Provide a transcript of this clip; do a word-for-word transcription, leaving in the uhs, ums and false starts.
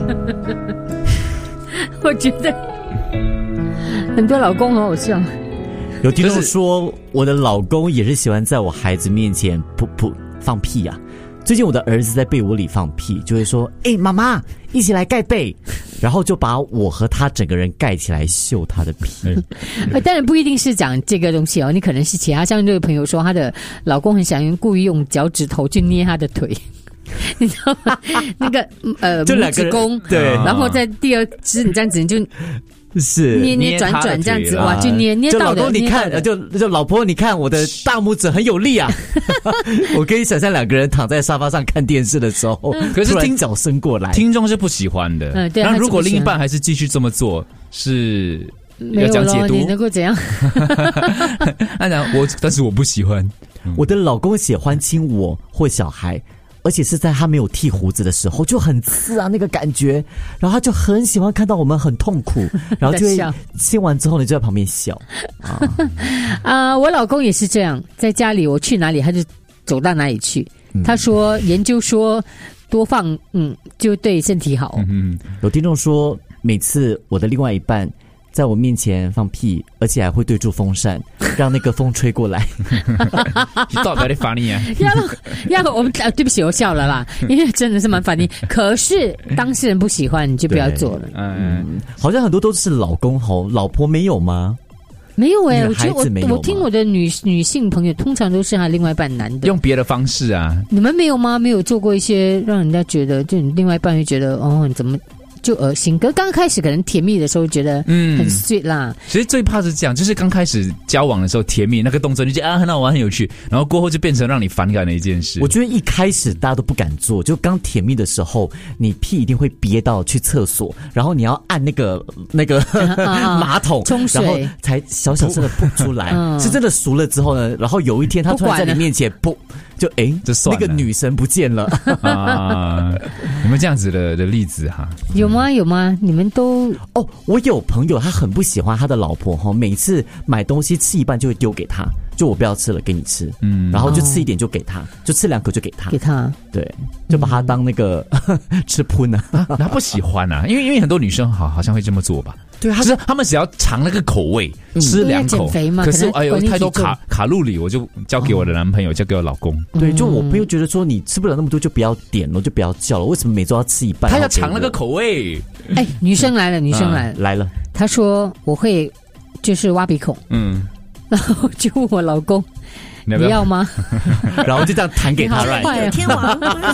我觉得很多老公很好笑。 有听众说，我的老公也是喜欢在我孩子面前噗噗放屁啊。最近我的儿子在被窝里放屁，就会说：“哎、欸，妈妈，一起来盖被。”然后就把我和他整个人盖起来秀他的屁。 呃，当然不一定是讲这个东西哦，你可能是其他。像这位朋友说，她的老公很喜欢故意用脚趾头去捏她的腿。你知道吗？那个呃，拇指公对， 然后在第二只你这样子你就。 是捏捏转转这样子，哇，就捏捏到的。 就老公你看，就就老婆你看，我的大拇指很有力啊！我可以想象两个人躺在沙发上看电视的时候，可是听脚伸过来， 听众是不喜欢的。 嗯，对。 然后如果另一半还是继续这么做，是要讲解读， 你能够怎样？ 按讲我，但是我不喜欢。 我的老公喜欢亲我或小孩。而且是在他没有剃胡子的时候，就很刺啊那个感觉，然后他就很喜欢看到我们很痛苦，然后就会亲完之后呢就在旁边笑啊、 呃。我老公也是这样，在家里我去哪里他就走到哪里去。嗯、他说研究说多放嗯就对身体好。 嗯，有听众说每次我的另外一半在我面前放屁，而且还会对住风扇，让那个风吹过来。 你到底在烦你啊？ 要要我们对不起，我笑了啦，因为真的是蛮烦你。可是当事人不喜欢，你就不要做了。 嗯，好像很多都是老公吼，老婆没有吗？ 没有哎、欸，我觉得我我听我的女女性朋友，通常都是他另外一半男的， 用别的方式啊。 你们没有吗？没有做过一些让人家觉得，就你另外一半会觉得哦，你怎么？就恶心，可是刚开始可能甜蜜的时候觉得嗯很 sweet 啦。 其实最怕是这样，就是刚开始交往的时候甜蜜那个动作，你觉得啊很好玩很有趣，然后过后就变成让你反感的一件事。 我觉得一开始大家都不敢做，就刚甜蜜的时候，你屁一定会憋到去厕所，然后你要按那个那个、啊、马桶冲水， 然后才小小声的噗出来。嗯、是真的熟了之后呢，然后有一天他突然在你面前噗。就哎，那个女神不见了啊！有没有这样子的的例子哈？ 有吗？有吗？你们都哦，我有朋友他很不喜欢他的老婆哈，每次买东西吃一半就会丢给他，就我不要吃了，给你吃，嗯，然后就吃一点就给他，就吃两口就给他， 给他， 对，就把他当那个、嗯、吃喷呢、 啊，他不喜欢啊，因为因为很多女生好好像会这么做吧。 对， 就是他们只要尝那个口味，嗯、吃两口，可是哎呦太多卡卡路里，我就交给我的男朋友，哦、交给我老公。 对，就我朋友觉得说你吃不了那么多，就不要点了，就不要叫了。为什么每周要吃一半？ 他要尝那个口味。 哎，女生来了，女生来了， 嗯、来了。 她说我会就是挖鼻孔，嗯，然后就问我老公，你要吗？ 然后就这样弹给他， right？天王。